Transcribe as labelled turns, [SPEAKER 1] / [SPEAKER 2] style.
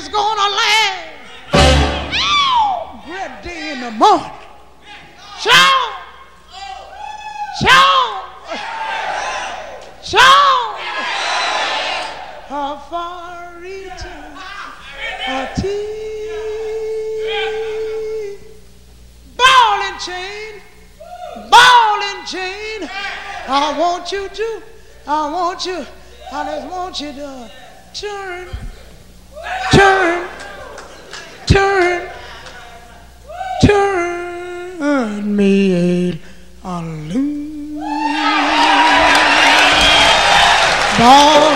[SPEAKER 1] it's gonna last. Great day in the morning. Shout! Shout! Shout! How far reaching a teeth. Ball and chain. Ball and chain. I want you to. I want you. I just want you to turn. Turn. Turn. Turn me a loose. Ball